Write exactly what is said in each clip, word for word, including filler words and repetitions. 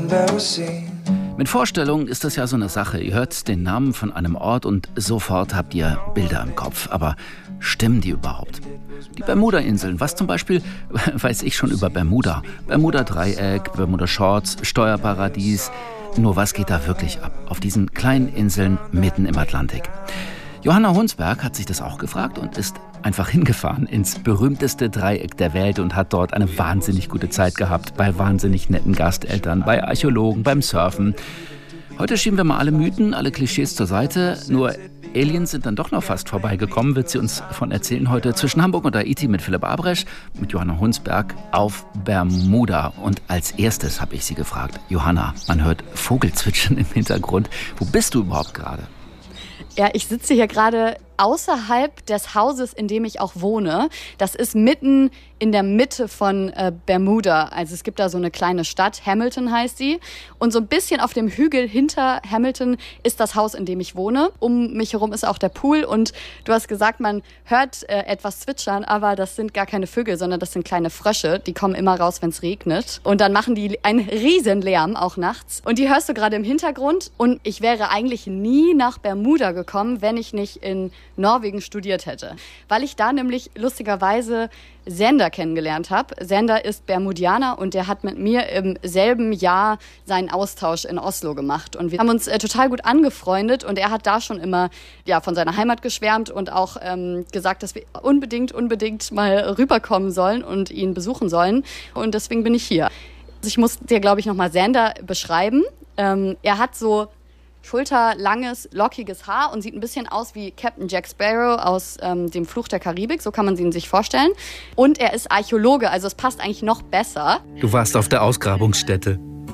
Mit Vorstellungen ist das ja so eine Sache. Ihr hört den Namen von einem Ort und sofort habt ihr Bilder im Kopf. Aber stimmen die überhaupt? Die Bermuda-Inseln, was zum Beispiel weiß ich schon über Bermuda? Bermuda-Dreieck, Bermuda-Shorts, Steuerparadies. Nur was geht da wirklich ab auf diesen kleinen Inseln mitten im Atlantik? Johanna Hunsberg hat sich das auch gefragt und ist einfach hingefahren ins berühmteste Dreieck der Welt und hat dort eine wahnsinnig gute Zeit gehabt. Bei wahnsinnig netten Gasteltern, bei Archäologen, beim Surfen. Heute schieben wir mal alle Mythen, alle Klischees zur Seite. Nur Aliens sind dann doch noch fast vorbeigekommen, wird sie uns von erzählen heute. Zwischen Hamburg und Haiti mit Philipp Abresch, mit Johanna Hunsberg auf Bermuda. Und als erstes habe ich sie gefragt, Johanna, man hört Vogelzwitschern im Hintergrund. Wo bist du überhaupt gerade? Ja, ich sitze hier gerade außerhalb des Hauses, in dem ich auch wohne. Das ist mitten in der Mitte von äh, Bermuda. Also es gibt da so eine kleine Stadt, Hamilton heißt sie. Und so ein bisschen auf dem Hügel hinter Hamilton ist das Haus, in dem ich wohne. Um mich herum ist auch der Pool. Und du hast gesagt, man hört äh, etwas zwitschern, aber das sind gar keine Vögel, sondern das sind kleine Frösche. Die kommen immer raus, wenn es regnet. Und dann machen die einen riesen Lärm, auch nachts. Und die hörst du gerade im Hintergrund. Und ich wäre eigentlich nie nach Bermuda gekommen, wenn ich nicht in Norwegen studiert hätte. Weil ich da nämlich lustigerweise Sander kennengelernt habe. Sander ist Bermudianer und der hat mit mir im selben Jahr seinen Austausch in Oslo gemacht. Und wir haben uns äh, total gut angefreundet und er hat da schon immer ja, von seiner Heimat geschwärmt und auch ähm, gesagt, dass wir unbedingt, unbedingt mal rüberkommen sollen und ihn besuchen sollen. Und deswegen bin ich hier. Also ich muss dir, glaube ich, nochmal Sander beschreiben. Ähm, er hat so schulterlanges, lockiges Haar und sieht ein bisschen aus wie Captain Jack Sparrow aus ähm, dem Fluch der Karibik, so kann man ihn sich vorstellen. Und er ist Archäologe, also es passt eigentlich noch besser. Du warst auf der Ausgrabungsstätte.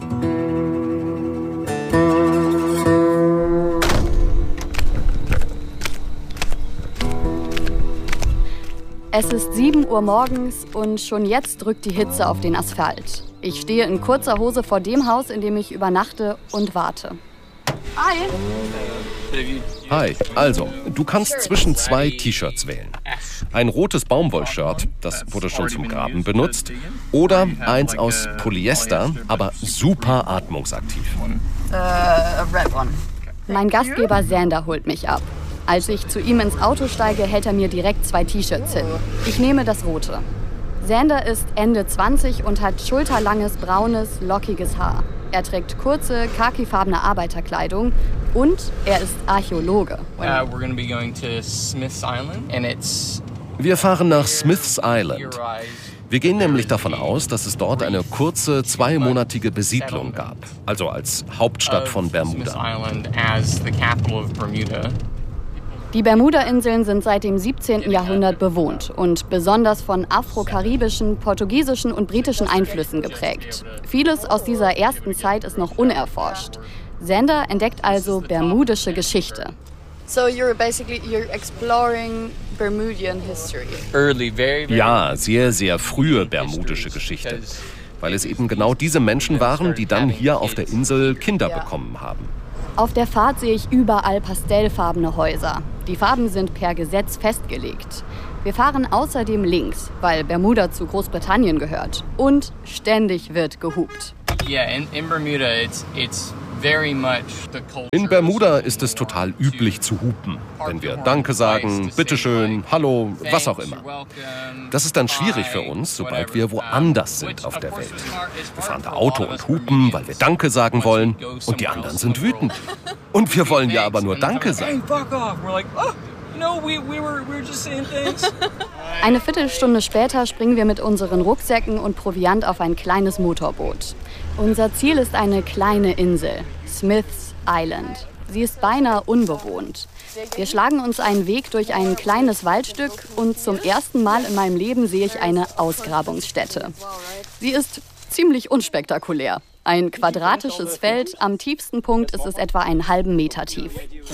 Es ist sieben Uhr morgens und schon jetzt drückt die Hitze auf den Asphalt. Ich stehe in kurzer Hose vor dem Haus, in dem ich übernachte und warte. Hi. Hi, also, du kannst zwischen zwei T-Shirts wählen. Ein rotes Baumwollshirt, das wurde schon zum Graben benutzt, oder eins aus Polyester, aber super atmungsaktiv. Mein Gastgeber Sander holt mich ab. Als ich zu ihm ins Auto steige, hält er mir direkt zwei T-Shirts hin. Ich nehme das rote. Sander ist Ende zwanzig und hat schulterlanges, braunes, lockiges Haar. Er trägt kurze, khakifarbene Arbeiterkleidung und er ist Archäologe. Wir fahren nach Smith's Island. Wir gehen nämlich davon aus, dass es dort eine kurze, zweimonatige Besiedlung gab, also als Hauptstadt von Bermuda. Die Bermuda-Inseln sind seit dem siebzehnten Jahrhundert bewohnt und besonders von afro-karibischen, portugiesischen und britischen Einflüssen geprägt. Vieles aus dieser ersten Zeit ist noch unerforscht. Sander entdeckt also bermudische Geschichte. So you're basically you're exploring Bermudian history. Ja, sehr, sehr frühe bermudische Geschichte, weil es eben genau diese Menschen waren, die dann hier auf der Insel Kinder bekommen haben. Auf der Fahrt sehe ich überall pastellfarbene Häuser. Die Farben sind per Gesetz festgelegt. Wir fahren außerdem links, weil Bermuda zu Großbritannien gehört. Und ständig wird gehupt. In Bermuda ist es total üblich zu hupen, wenn wir Danke sagen, Bitteschön, Hallo, was auch immer. Das ist dann schwierig für uns, sobald wir woanders sind auf der Welt. Wir fahren da Auto und hupen, weil wir Danke sagen wollen und die anderen sind wütend. Und wir wollen ja aber nur Danke sagen. Eine Viertelstunde später springen wir mit unseren Rucksäcken und Proviant auf ein kleines Motorboot. Unser Ziel ist eine kleine Insel, Smith's Island. Sie ist beinahe unbewohnt. Wir schlagen uns einen Weg durch ein kleines Waldstück und zum ersten Mal in meinem Leben sehe ich eine Ausgrabungsstätte. Sie ist ziemlich unspektakulär. Ein quadratisches Feld, am tiefsten Punkt ist es etwa einen halben Meter tief.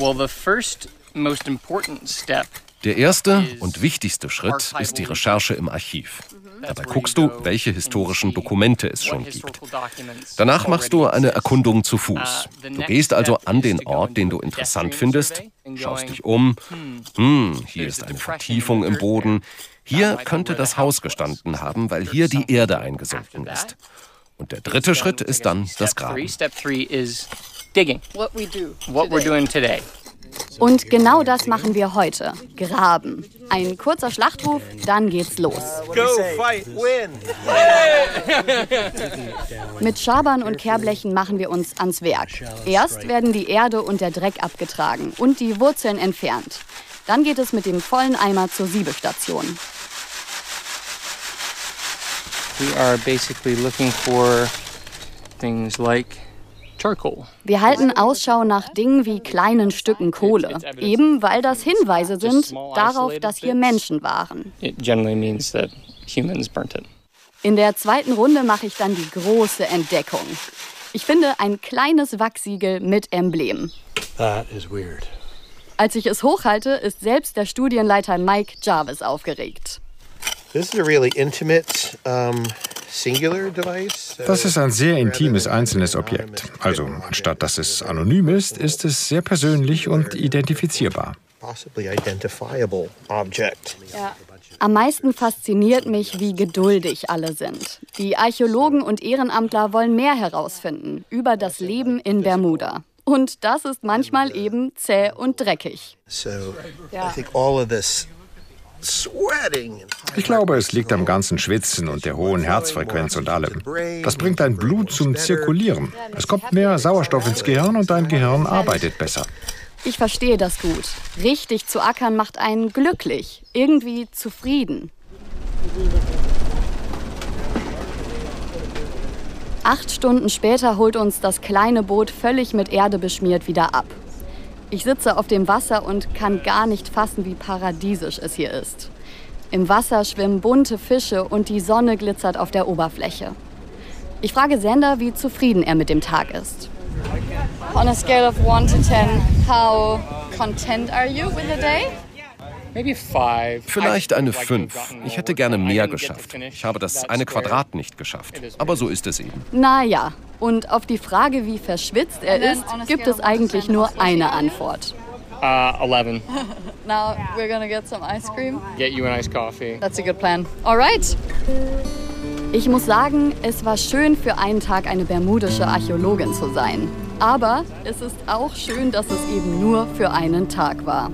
Der erste und wichtigste Schritt ist die Recherche im Archiv. Dabei guckst du, welche historischen Dokumente es schon gibt. Danach machst du eine Erkundung zu Fuß. Du gehst also an den Ort, den du interessant findest, schaust dich um. Hm, hier ist eine Vertiefung im Boden. Hier könnte das Haus gestanden haben, weil hier die Erde eingesunken ist. Und der dritte Schritt ist dann das Graben. What we do What we're doing today. Und genau das machen wir heute. Graben. Ein kurzer Schlachtruf, dann geht's los. Go, fight, win! Mit Schabern und Kehrblechen machen wir uns ans Werk. Erst werden die Erde und der Dreck abgetragen und die Wurzeln entfernt. Dann geht es mit dem vollen Eimer zur Siebestation. We are basically looking for things like charcoal. Wir halten Ausschau nach Dingen wie kleinen Stücken Kohle, eben weil das Hinweise sind darauf, dass hier Menschen waren. It generally means that humans burnt it. In der zweiten Runde mache ich dann die große Entdeckung. Ich finde ein kleines Wachsiegel mit Emblem. That is weird. Als ich es hochhalte, ist selbst der Studienleiter Mike Jarvis aufgeregt. This is a really intimate, um, singular device. Das ist ein sehr intimes einzelnes Objekt. Also, anstatt dass es anonym ist, ist es sehr persönlich und identifizierbar. Possibly identifiable object. Ja. Am meisten fasziniert mich, wie geduldig alle sind. Die Archäologen und Ehrenamtler wollen mehr herausfinden über das Leben in Bermuda. Und das ist manchmal eben zäh und dreckig. So, I think all of this sweating. Ich glaube, es liegt am ganzen Schwitzen und der hohen Herzfrequenz und allem. Das bringt dein Blut zum Zirkulieren. Es kommt mehr Sauerstoff ins Gehirn und dein Gehirn arbeitet besser. Ich verstehe das gut. Richtig zu ackern macht einen glücklich, irgendwie zufrieden. Acht Stunden später holt uns das kleine Boot völlig mit Erde beschmiert wieder ab. Ich sitze auf dem Wasser und kann gar nicht fassen, wie paradiesisch es hier ist. Im Wasser schwimmen bunte Fische und die Sonne glitzert auf der Oberfläche. Ich frage Sander, wie zufrieden er mit dem Tag ist. On a scale of one to ten, how content are you with the day? Maybe five. Vielleicht eine fünf. Ich hätte gerne mehr geschafft. Ich habe das eine Quadrat nicht geschafft. Aber so ist es eben. Naja, und auf die Frage, wie verschwitzt er ist, gibt es eigentlich nur eine Antwort. Uh, eleven. Now we're gonna get some ice cream. Get you an iced coffee. That's a good plan. All right. Ich muss sagen, es war schön, für einen Tag eine bermudische Archäologin zu sein. Aber es ist auch schön, dass es eben nur für einen Tag war.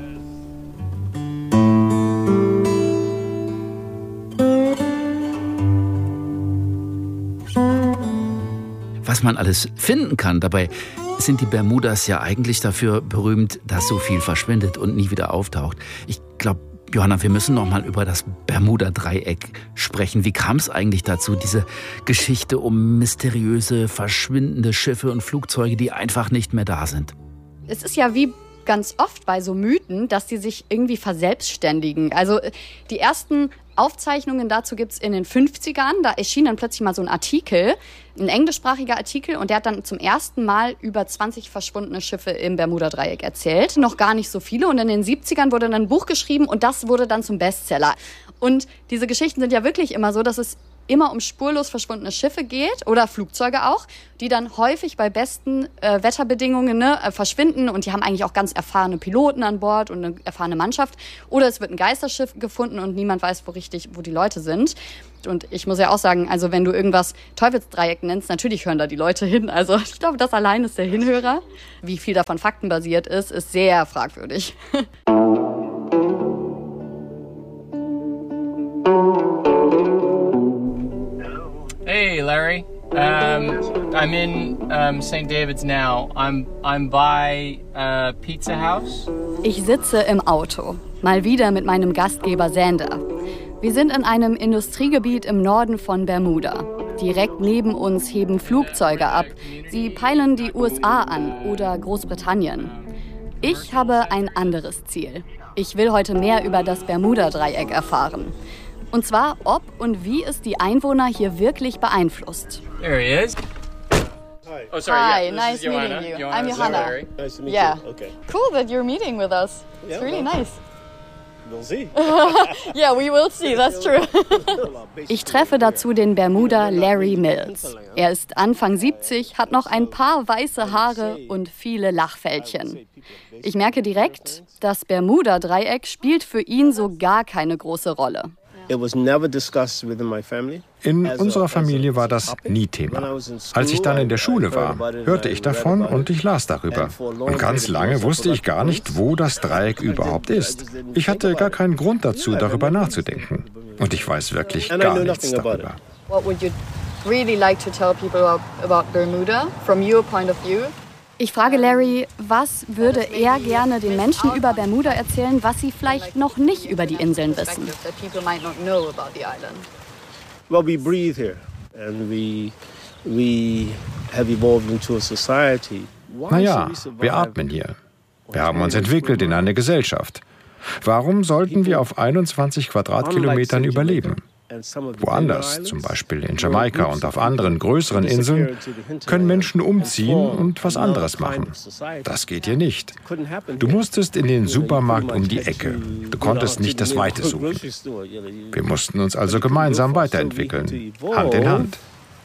Was man alles finden kann, dabei sind die Bermudas ja eigentlich dafür berühmt, dass so viel verschwindet und nie wieder auftaucht. Ich glaube, Johanna, wir müssen noch mal über das Bermuda-Dreieck sprechen. Wie kam es eigentlich dazu, diese Geschichte um mysteriöse, verschwindende Schiffe und Flugzeuge, die einfach nicht mehr da sind? Es ist ja wie ganz oft bei so Mythen, dass die sich irgendwie verselbstständigen. Also die ersten Aufzeichnungen dazu gibt es in den fünfzigern. Da erschien dann plötzlich mal so ein Artikel, ein englischsprachiger Artikel, und der hat dann zum ersten Mal über zwanzig verschwundene Schiffe im Bermuda-Dreieck erzählt. Noch gar nicht so viele. Und in den siebzigern wurde dann ein Buch geschrieben und das wurde dann zum Bestseller. Und diese Geschichten sind ja wirklich immer so, dass es immer um spurlos verschwundene Schiffe geht oder Flugzeuge auch, die dann häufig bei besten äh, Wetterbedingungen ne, äh, verschwinden, und die haben eigentlich auch ganz erfahrene Piloten an Bord und eine erfahrene Mannschaft. Oder es wird ein Geisterschiff gefunden und niemand weiß, wo richtig, wo die Leute sind. Und ich muss ja auch sagen, also wenn du irgendwas Teufelsdreieck nennst, natürlich hören da die Leute hin. Also ich glaube, das allein ist der Hinhörer. Wie viel davon faktenbasiert ist, ist sehr fragwürdig. Hey, Larry. Um, I'm in um, Saint David's now. I'm I'm by uh, Pizza House. Ich sitze im Auto, mal wieder mit meinem Gastgeber Sander. Wir sind in einem Industriegebiet im Norden von Bermuda. Direkt neben uns heben Flugzeuge ab. Sie peilen die U S A an oder Großbritannien. Ich habe ein anderes Ziel. Ich will heute mehr über das Bermuda-Dreieck erfahren. Und zwar, ob und wie es die Einwohner hier wirklich beeinflusst. There he is. Oh, sorry. Hi, yeah, this nice is Johanna. meeting you. Johanna, I'm this is Johanna. Larry. Nice to meet Yeah. you. Okay. Cool that you're meeting with us. It's Yeah, really well. nice. We'll see. Yeah, we will see. That's true. Ich treffe dazu den Bermuder Larry Mills. Er ist Anfang siebzig, hat noch ein paar weiße Haare und viele Lachfältchen. Ich merke direkt, das Bermuda-Dreieck spielt für ihn so gar keine große Rolle. In unserer Familie war das nie Thema. Als ich dann in der Schule war, hörte ich davon und ich las darüber. Und ganz lange wusste ich gar nicht, wo das Dreieck überhaupt ist. Ich hatte gar keinen Grund dazu, darüber nachzudenken. Und ich weiß wirklich gar nichts darüber. What would you really like to tell people about, about Bermuda from your point of view? Ich frage Larry, was würde er gerne den Menschen über Bermuda erzählen, was sie vielleicht noch nicht über die Inseln wissen? Well, we breathe here and we we have evolved into a society. Naja, wir atmen hier. Wir haben uns entwickelt in eine Gesellschaft. Warum sollten wir auf einundzwanzig Quadratkilometern überleben? Woanders, zum Beispiel in Jamaika und auf anderen größeren Inseln, können Menschen umziehen und was anderes machen. Das geht hier nicht. Du musstest in den Supermarkt um die Ecke. Du konntest nicht das Weite suchen. Wir mussten uns also gemeinsam weiterentwickeln, Hand in Hand.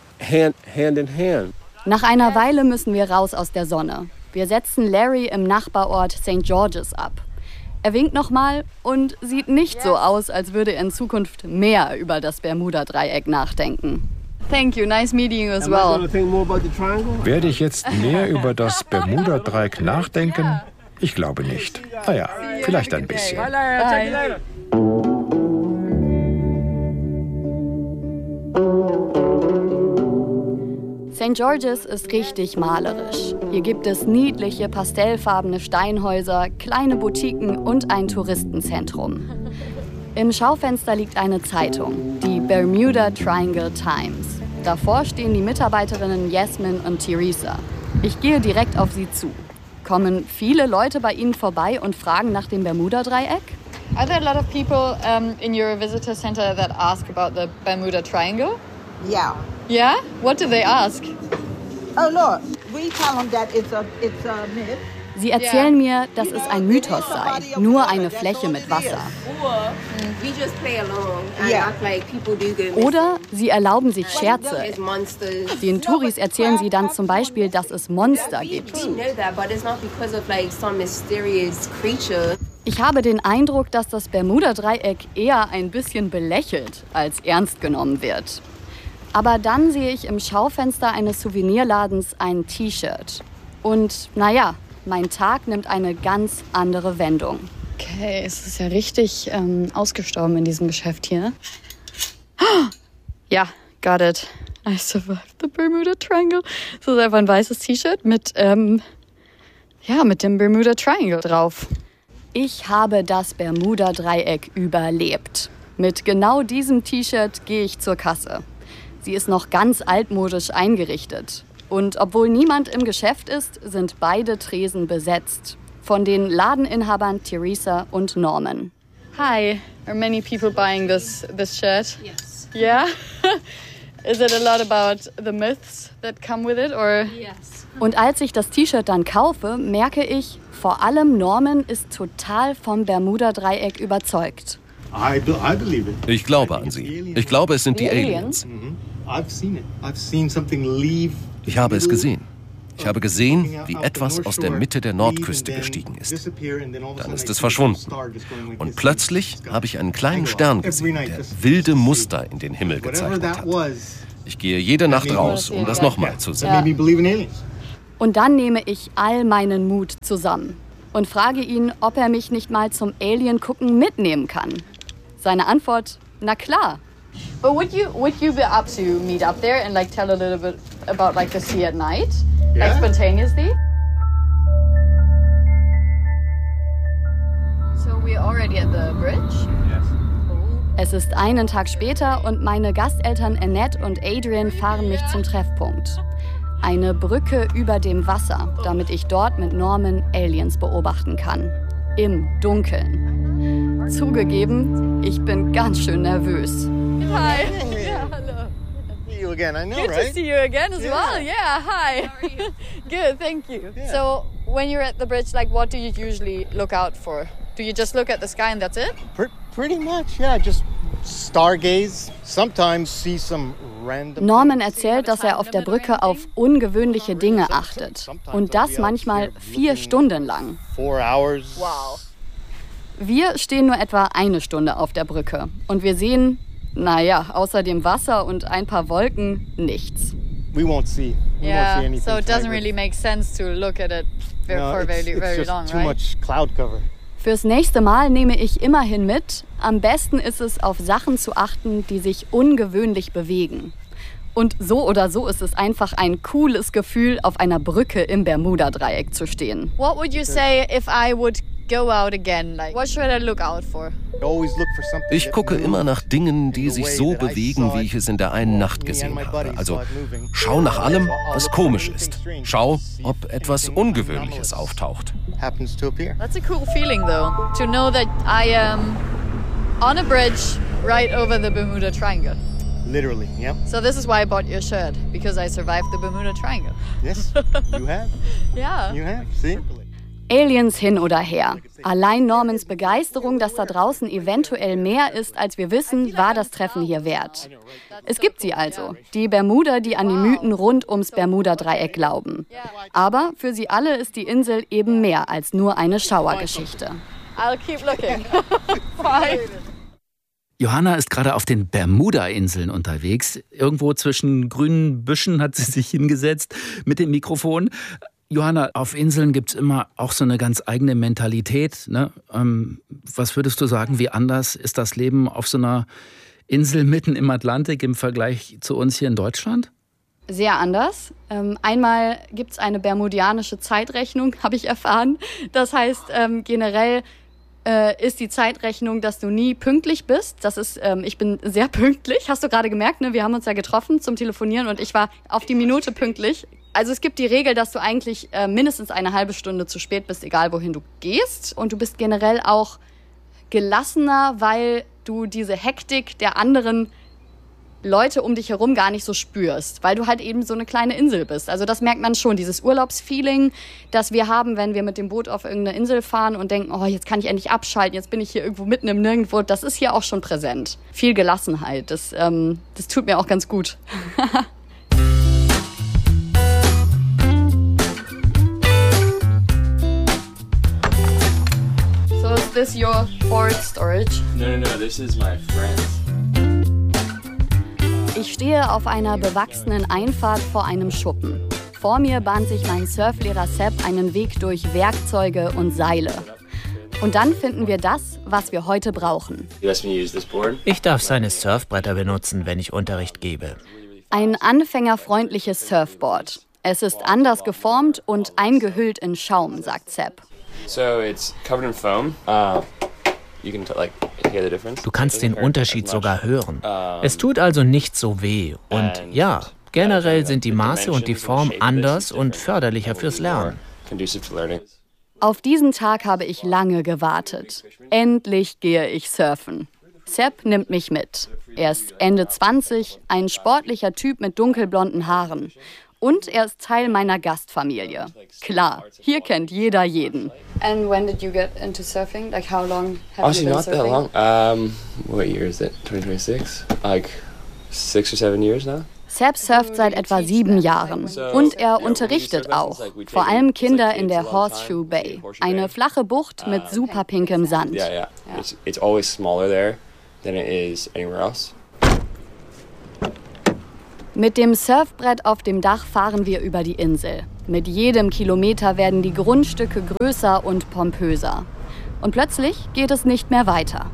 Nach einer Weile müssen wir raus aus der Sonne. Wir setzen Larry im Nachbarort Saint George's ab. Er winkt nochmal und sieht nicht so aus, als würde er in Zukunft mehr über das Bermuda-Dreieck nachdenken. Thank you, nice meeting you as well. Werde ich jetzt mehr über das Bermuda-Dreieck nachdenken? Ich glaube nicht. Naja, vielleicht ein bisschen. Bye. Saint George's ist richtig malerisch. Hier gibt es niedliche, pastellfarbene Steinhäuser, kleine Boutiquen und ein Touristenzentrum. Im Schaufenster liegt eine Zeitung, die Bermuda Triangle Times. Davor stehen die Mitarbeiterinnen Yasmin und Teresa. Ich gehe direkt auf sie zu. Kommen viele Leute bei Ihnen vorbei und fragen nach dem Bermuda-Dreieck? Are there a lot of people um, in your visitor center that ask about the Bermuda Triangle? Yeah. Yeah? What do they ask? Oh, look, we tell them that it's a, it's a myth. Sie erzählen mir, dass es ein Mythos sei, nur eine Fläche mit Wasser. Oder sie erlauben sich Scherze. Den Touris erzählen sie dann zum Beispiel, dass es Monster gibt. Ich habe den Eindruck, dass das Bermuda-Dreieck eher ein bisschen belächelt als ernst genommen wird. Aber dann sehe ich im Schaufenster eines Souvenirladens ein T-Shirt. Und naja, mein Tag nimmt eine ganz andere Wendung. Okay, es ist ja richtig ähm, ausgestorben in diesem Geschäft hier. Ja, got it. I survived the Bermuda Triangle. Das ist einfach ein weißes T-Shirt mit, ähm, ja, mit dem Bermuda Triangle drauf. Ich habe das Bermuda-Dreieck überlebt. Mit genau diesem T-Shirt gehe ich zur Kasse. Sie ist noch ganz altmodisch eingerichtet. Und obwohl niemand im Geschäft ist, sind beide Tresen besetzt. Von den Ladeninhabern Teresa und Norman. Hi, are many people buying this this shirt? Yes. Yeah? Is it a lot about the myths that come with it, or? Yes. Und als ich das T-Shirt dann kaufe, merke ich, vor allem Norman ist total vom Bermuda-Dreieck überzeugt. Ich glaube an sie. Ich glaube, es sind die Aliens. Ich habe es gesehen. Ich habe gesehen, wie etwas aus der Mitte der Nordküste gestiegen ist. Dann ist es verschwunden. Und plötzlich habe ich einen kleinen Stern gesehen, der wilde Muster in den Himmel gezeichnet hat. Ich gehe jede Nacht raus, um das nochmal zu sehen. Und dann nehme ich all meinen Mut zusammen und frage ihn, ob er mich nicht mal zum Alien-Gucken mitnehmen kann. Seine Antwort, na klar. But would you would you be up to meet up there and like tell a little bit about like the sea at night, yeah. Like spontaneously? So we're already at the bridge. Yes. Es ist einen Tag später und meine Gasteltern Annette und Adrian fahren mich zum Treffpunkt. Eine Brücke über dem Wasser, damit ich dort mit Norman Aliens beobachten kann. Im Dunkeln. Zugegeben, ich bin ganz schön nervös. Hi. Yeah, hello. See you again, I know, Good right? to see you again as yeah. well. Yeah, hi. Good, thank you. Yeah. So, when you're at the bridge, like, what do you usually look out for? Do you just look at the sky and that's it? Pr- pretty much, yeah. Just stargaze. Sometimes see some random. Norman erzählt, dass er auf der Brücke auf ungewöhnliche Dinge achtet. Und das manchmal vier Stunden lang. Four hours. Wow. Wir stehen nur etwa eine Stunde auf der Brücke und wir sehen, naja, außer dem Wasser und ein paar Wolken nichts. We won't see. We Yeah, won't see anything. so it doesn't really make sense to look at it very, No, for it's, very, it's very just long, too right? much cloud cover. Fürs nächste Mal nehme ich immerhin mit, am besten ist es, auf Sachen zu achten, die sich ungewöhnlich bewegen. Und so oder so ist es einfach ein cooles Gefühl, auf einer Brücke im Bermuda-Dreieck zu stehen. What would you say if I would go out again? Like, what should I look out for? Ich gucke immer nach Dingen, die sich so bewegen, wie ich es in der einen Nacht gesehen habe. Also schau nach allem, was komisch ist. Schau, ob etwas Ungewöhnliches auftaucht. That's a cool feeling, though, to know that I am on a bridge right over the Bermuda Triangle. Literally, yeah. So this is why I bought your shirt, because I survived the Bermuda Triangle. Yes, you have. Yeah. You have, see? Aliens hin oder her. Allein Normans Begeisterung, dass da draußen eventuell mehr ist, als wir wissen, war das Treffen hier wert. Es gibt sie also, die Bermuder, die an die Mythen rund ums Bermuda-Dreieck glauben. Aber für sie alle ist die Insel eben mehr als nur eine Schauergeschichte. I'll keep looking. Bye. Johanna ist gerade auf den Bermuda-Inseln unterwegs. Irgendwo zwischen grünen Büschen hat sie sich hingesetzt mit dem Mikrofon. Johanna, auf Inseln gibt es immer auch so eine ganz eigene Mentalität, ne? Ähm, was würdest du sagen, wie anders ist das Leben auf so einer Insel mitten im Atlantik im Vergleich zu uns hier in Deutschland? Sehr anders. Ähm, einmal gibt es eine bermudianische Zeitrechnung, habe ich erfahren. Das heißt, ähm, generell äh, ist die Zeitrechnung, dass du nie pünktlich bist. Das ist, ähm, ich bin sehr pünktlich. Hast du gerade gemerkt, ne? Wir haben uns ja getroffen zum Telefonieren und ich war auf die Minute pünktlich. Also es gibt die Regel, dass du eigentlich äh, mindestens eine halbe Stunde zu spät bist, egal wohin du gehst. Und du bist generell auch gelassener, weil du diese Hektik der anderen Leute um dich herum gar nicht so spürst, weil du halt eben so eine kleine Insel bist. Also das merkt man schon, dieses Urlaubsfeeling, das wir haben, wenn wir mit dem Boot auf irgendeine Insel fahren und denken, oh, jetzt kann ich endlich abschalten, jetzt bin ich hier irgendwo mitten im Nirgendwo. Das ist hier auch schon präsent. Viel Gelassenheit, das, ähm, das tut mir auch ganz gut. So is this your board storage? No, no, no, this is my friend's. Ich stehe auf einer bewachsenen Einfahrt vor einem Schuppen. Vor mir bahnt sich mein Surflehrer Sepp einen Weg durch Werkzeuge und Seile. Und dann finden wir das, was wir heute brauchen. Ich darf seine Surfbretter benutzen, wenn ich Unterricht gebe. Ein anfängerfreundliches Surfboard. Es ist anders geformt und eingehüllt in Schaum, sagt Sepp. So it's covered in foam. Uh, you can like hear the difference. Du kannst den Unterschied sogar hören. Es tut also nicht so weh. Und ja, generell sind die Maße und die Form anders und förderlicher fürs Lernen. Auf diesen Tag habe ich lange gewartet. Endlich gehe ich surfen. Sepp nimmt mich mit. Er ist Ende zwanzig, ein sportlicher Typ mit dunkelblonden Haaren. Und er ist Teil meiner Gastfamilie. Klar, hier kennt jeder jeden. And when did you get into surfing? Like how long have Actually, you been not surfing? that long. Um, what year is it? twenty twenty-six? Like six or seven years now. Sepp surft seit etwa sieben Jahren. Und er unterrichtet auch. Vor allem Kinder in der Horseshoe Bay. Eine flache Bucht mit super pinkem Sand. Yeah, yeah. It's, it's always smaller there than it is anywhere else. Mit dem Surfbrett auf dem Dach fahren wir über die Insel. Mit jedem Kilometer werden die Grundstücke größer und pompöser. Und plötzlich geht es nicht mehr weiter.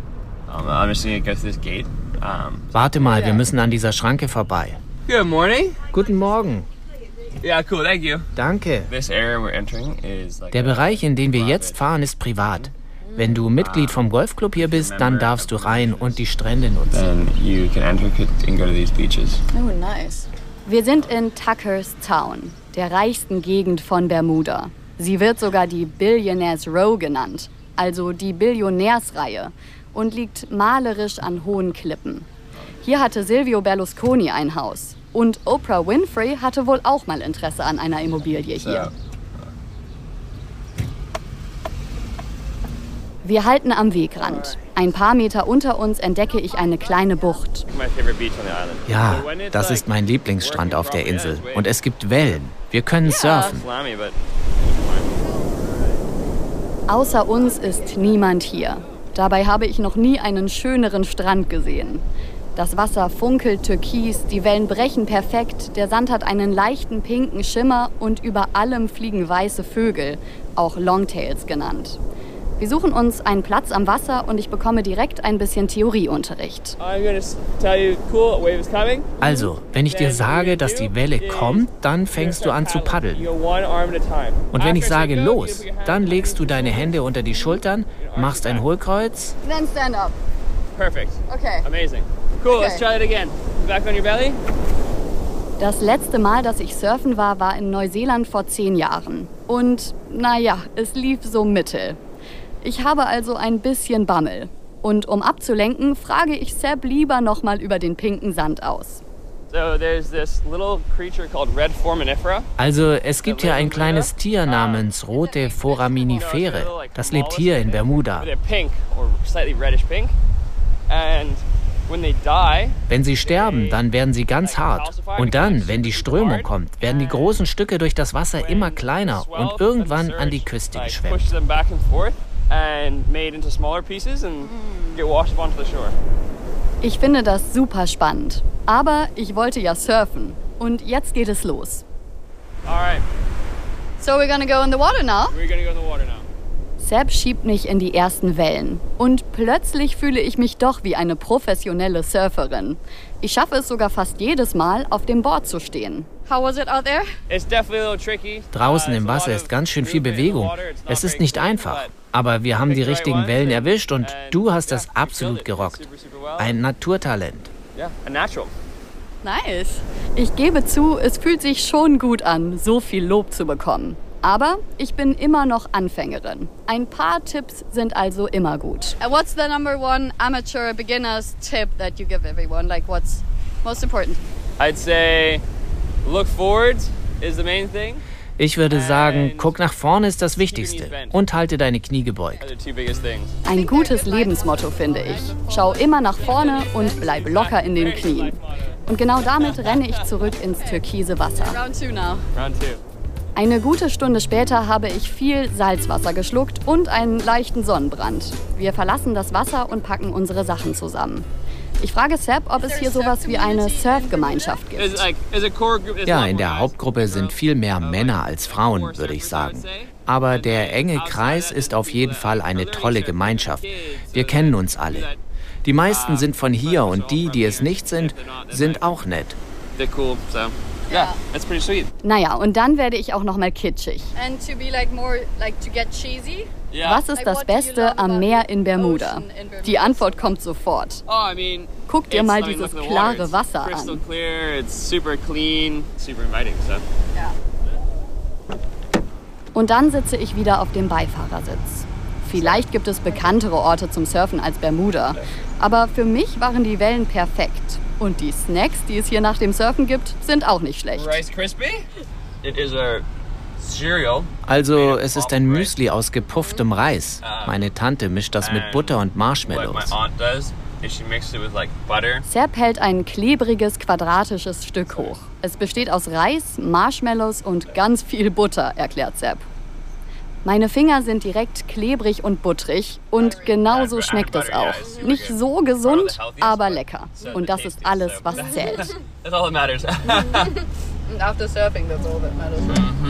Warte mal, wir müssen an dieser Schranke vorbei. Good morning. Guten Morgen. Yeah, cool, thank you. Danke. This area we're entering is like Der Bereich, in den wir jetzt fahren, ist privat. Wenn du Mitglied vom Golfclub hier bist, dann darfst du rein und die Strände nutzen. Then you can enter and go to these beaches. Oh, nice. Wir sind in Tuckers Town, der reichsten Gegend von Bermuda. Sie wird sogar die Billionaires Row genannt, also die Billionärsreihe, und liegt malerisch an hohen Klippen. Hier hatte Silvio Berlusconi ein Haus. Und Oprah Winfrey hatte wohl auch mal Interesse an einer Immobilie hier. Wir halten am Wegrand. Ein paar Meter unter uns entdecke ich eine kleine Bucht. Ja, das ist mein Lieblingsstrand auf der Insel. Und es gibt Wellen. Wir können surfen. Außer uns ist niemand hier. Dabei habe ich noch nie einen schöneren Strand gesehen. Das Wasser funkelt türkis, die Wellen brechen perfekt, der Sand hat einen leichten pinken Schimmer und über allem fliegen weiße Vögel, auch Longtails genannt. Wir suchen uns einen Platz am Wasser und ich bekomme direkt ein bisschen Theorieunterricht. Also, wenn ich dir sage, dass die Welle kommt, dann fängst du an zu paddeln. Und wenn ich sage los, dann legst du deine Hände unter die Schultern, machst ein Hohlkreuz. Then stand up. Perfect. Okay. Amazing. Cool, let's try it again. Back on your belly. Das letzte Mal, dass ich surfen war, war in Neuseeland vor zehn Jahren. Und naja, es lief so mittel. Ich habe also ein bisschen Bammel. Und um abzulenken, frage ich Seb lieber nochmal über den pinken Sand aus. So there's this little creature called red foraminifera. Also es gibt hier ein kleines Tier namens rote Foraminifere. Das lebt hier in Bermuda. Pink or slightly reddish pink. And wenn sie sterben, dann werden sie ganz hart. Und dann, wenn die Strömung kommt, werden die großen Stücke durch das Wasser immer kleiner und irgendwann an die Küste geschwemmt. Ich finde das super spannend. Aber ich wollte ja surfen. Und jetzt geht es los. So we're gonna go in the water now? We're gonna go in the water now. Seb schiebt mich in die ersten Wellen. Und plötzlich fühle ich mich doch wie eine professionelle Surferin. Ich schaffe es sogar fast jedes Mal, auf dem Board zu stehen. How was it out there? It's definitely a little tricky. Draußen im Wasser ist ganz schön viel Bewegung. Es ist nicht einfach. Aber wir haben die richtigen Wellen erwischt und du hast das absolut gerockt. Ein Naturtalent. Yeah, a natural. Nice. Ich gebe zu, es fühlt sich schon gut an, so viel Lob zu bekommen. Aber ich bin immer noch Anfängerin. Ein paar Tipps sind also immer gut. And what's the number one amateur beginner's tip that you give everyone? Like what's most important? I'd say look forward is the main thing. Ich würde sagen, guck nach vorne ist das Wichtigste und halte deine Knie gebeugt. Ein gutes Lebensmotto, finde ich. Schau immer nach vorne und bleib locker in den Knien. Und genau damit renne ich zurück ins türkise Wasser. Round two now. Round two. Eine gute Stunde später habe ich viel Salzwasser geschluckt und einen leichten Sonnenbrand. Wir verlassen das Wasser und packen unsere Sachen zusammen. Ich frage Seb, ob es hier sowas wie eine Surfgemeinschaft gibt. Ja, in der Hauptgruppe sind viel mehr Männer als Frauen, würde ich sagen. Aber der enge Kreis ist auf jeden Fall eine tolle Gemeinschaft. Wir kennen uns alle. Die meisten sind von hier und die, die es nicht sind, sind auch nett. Yeah, that's pretty sweet. Naja, und dann werde ich auch noch mal kitschig. And to be like more like to get cheesy. Was ist das Beste am Meer in Bermuda? Die Antwort kommt sofort. Guck dir mal dieses klare Wasser an. Und dann sitze ich wieder auf dem Beifahrersitz. Vielleicht gibt es bekanntere Orte zum Surfen als Bermuda. Aber für mich waren die Wellen perfekt. Und die Snacks, die es hier nach dem Surfen gibt, sind auch nicht schlecht. Rice Krispie? It is a cereal. Also, es ist ein Müsli aus gepufftem Reis. Meine Tante mischt das mit Butter und Marshmallows. Seb hält ein klebriges, quadratisches Stück hoch. Es besteht aus Reis, Marshmallows und ganz viel Butter, erklärt Seb. Meine Finger sind direkt klebrig und buttrig und genauso schmeckt es auch. Nicht so gesund, aber lecker. Und das ist alles, was zählt. And after surfing, that's all that matters.